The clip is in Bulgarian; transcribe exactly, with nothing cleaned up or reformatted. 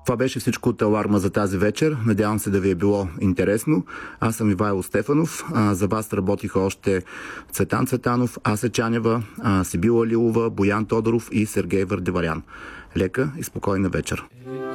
Това беше всичко от Аларма за тази вечер. Надявам се да ви е било интересно. Аз съм Ивайло Стефанов. А, за вас работиха още Цветан Цветанов, Ася Чанева, а, Сибила Лилова, Боян Тодоров и Сергей Върдеварян. Лека и спокойна вечер.